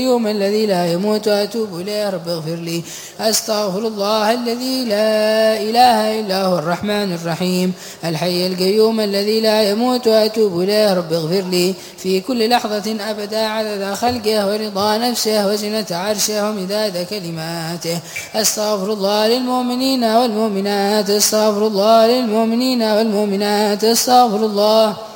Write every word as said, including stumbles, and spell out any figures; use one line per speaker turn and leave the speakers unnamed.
القيوم الذي لا يموت وأتوب إليه رب اغفر لي. أستغفر الله الذي لا إله إلا هو الرحمن الرحيم الحي القيوم الذي لا يموت وأتوب إليه رب اغفر لي في كل لحظة أبدا عدد خلقه ورضا نفسه وزنة عرشه ومداد كلماته. أستغفر الله للمؤمنين والمؤمنات. أستغفر الله للمؤمنين والمؤمنات. أستغفر الله